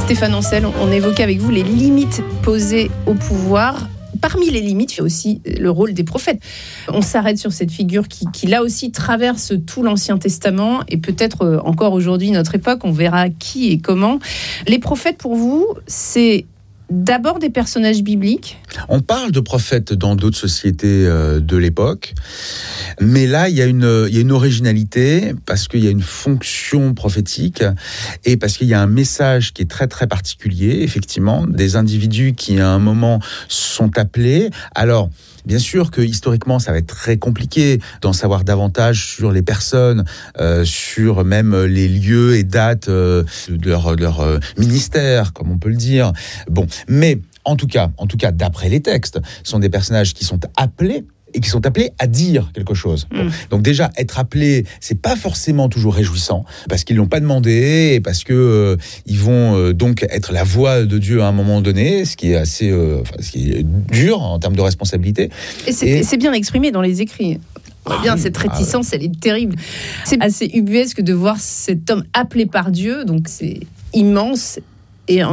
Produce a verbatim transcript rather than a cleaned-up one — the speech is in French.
Stéphane Ancel, on évoquait avec vous les limites posées au pouvoir. Parmi les limites, il y a aussi le rôle des prophètes. On s'arrête sur cette figure qui, qui là aussi, traverse tout l'Ancien Testament et peut-être encore aujourd'hui, notre époque, on verra qui et comment. Les prophètes, pour vous, c'est d'abord des personnages bibliques. On parle de prophètes dans d'autres sociétés euh, de l'époque, mais là, il y a une, il y a une originalité parce qu'il y a une fonction prophétique et parce qu'il y a un message qui est très, très particulier, effectivement, des individus qui, à un moment, sont appelés. Alors, bien sûr que historiquement, ça va être très compliqué d'en savoir davantage sur les personnes, euh, sur même les lieux et dates euh, de leur, de leur euh, ministère, comme on peut le dire. Bon, mais en tout cas, en tout cas, d'après les textes, ce sont des personnages qui sont appelés et qui sont appelés à dire quelque chose. Bon. Mmh. Donc déjà, être appelé, c'est pas forcément toujours réjouissant, parce qu'ils l'ont pas demandé, et parce que euh, ils vont euh, donc être la voix de Dieu à un moment donné, ce qui est assez, euh, enfin, ce qui est dur en termes de responsabilité. Et c'est, et c'est bien exprimé dans les écrits. On voit bien, cette réticence, ah ouais. Elle est terrible. C'est assez ubuesque de voir cet homme appelé par Dieu, donc c'est immense. Et